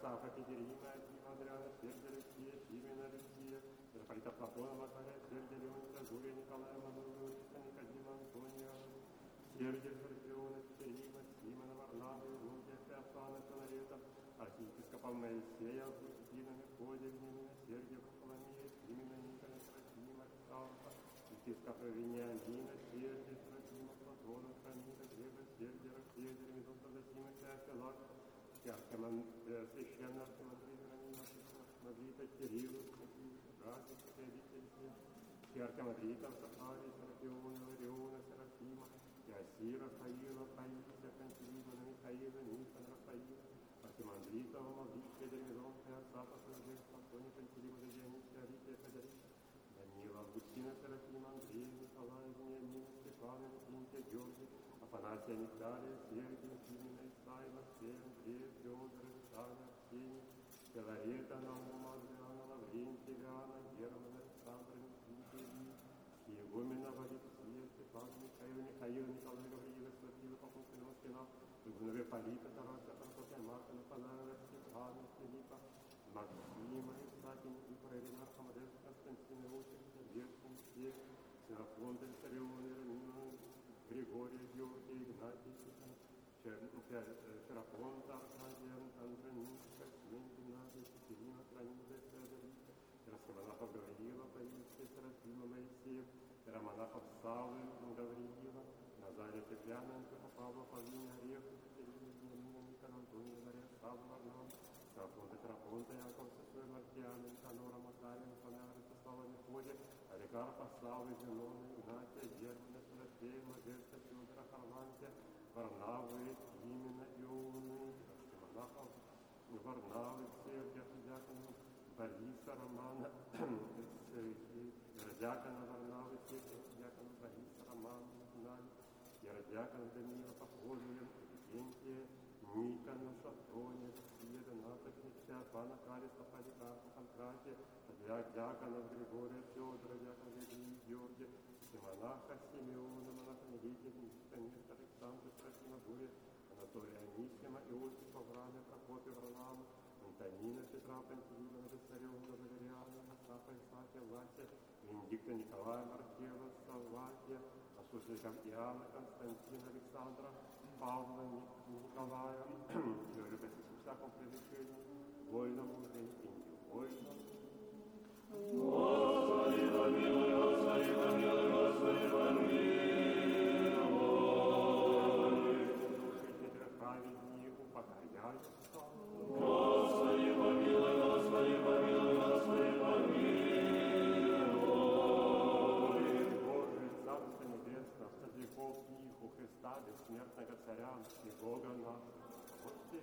Евстафа, Петерина, Акима, Адриана, Сергия, Алексея, Симена, Алексея, митрополита Платона, Макария, Сергия, Леонида, Гурия, Николая, Мануила, Никодима, Антония, Сергия, Фердиона, Петерина, Симона, Варнавы, Лугия, Феофана, Филарета, архиепископа Моисея, Августина, Мефодия, Вениамина, Сергия, Варфоломея, Симена, Николя, Трофима, Александра, епископа Вениамина, Сергия, Трофима, Платона, Франида, Глеба, Сергия, Рафея, Дермидон, Феодосима, Феофилак, священный архимандрит Рамина, Маврита, Кирилла, Братья, Святитель, архимандритов Захария, Серафиона, Лариона, Серафима, Иосира, Фаила, Паисия, Пантелеймона, Михаила, Никона, Рафаила, архимандритов Маврития, Дермидон, Феосафа, Феодосия, Антония, Пантелеймона, Дионисия, Арития, Федорита, Данила, Августина, Серафима, Андрея, Николая, Вениамина, Степана, Интия, Георгия, Афанасия, Нектария, Сергия, Симена, Исаия, Максея, Андрея, Федора, Виталия, Арсения, Филарета, Наума, Адриана, Лаврентия, Ивана, Германа, Александра, Никития, Иегумена, Валексия, Степана, Михаила, Николая, Гавриила, Славила, Папука, Москина, Игунове, Полита, Тараса, Прокопия, Марка, Нафанаева, Степана, Филиппа, Максима, Исаакия, Никифора, Ирина, Хамадеса, Константина, Иосифа, Верхин, Сев, Серафонта, Цариона, Иеремина, Григория, Георгия, Игнатия, Ферапонта, Аркадия, Андроника, Смен, Геннадия, Екатерина, Тронида, Феодорита, Раскомонахов Гавриила, Паисия, Серафима, Моисеев, Романахов Савы, Гавриила, Назария, Петряненко, Павла, Павлина, Орех, Екатерина, Вениамина, Никона, Антония, Мария, Савва, Варнава, Ферапонта, Яков, Сесуя, Мартьяна, Никанора, Макария, Фанара, Ростислава, Мефодия, Аликарпа, Славы, Зенона, Игнатия, Германа, Серафея, Модеста, Федора, Харвантия, Варнавы, Имена, Ионы, Раскомонахов, Варнавы, Сергия, Дьякона, Бориса, Романа, Дьякона, Варнавы, Сергия, Дьякона, Бориса, Романа, Игнатия, Дьякона, Данила, Похожия, Викентия, Никона, Сафрония, Сия, Доната, Князя, Пана, Кариста, Поликарпа, Панкратия, Дьякона, Григория, Федора, Дьякона, Георгия, Симонаха, Симеона, Монаха, Никития, Нестор, Александра, Трофима, Гурия, Анатолия, Анисима, Иосифа, Врана, Прокопия, Варлама, Антонина, Петра, Пантелеймона, Виссариона, Валериана, Остапа, Исаакия, Власия, Венедикта, Николая, Маркела, Салватия, Осушников Иоанна, Константина, Александра, Павла, Николая, Георгия, по всякому превышению, вольному и невольному. Господи, помилуй, Господи, помилуй, Господи, помилуй. Души праведнее упокояются. Господи, помилуй, Господи, помилуй, Господи, помилуй. Божие Царство Небесное, от веков их у Христа, бессмертного Царя и Бога нашего.